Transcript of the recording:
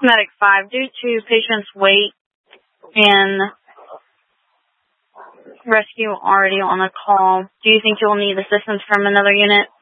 Medic 5, due to patient's weight and rescue already on a call, do you think you'll need assistance from another unit?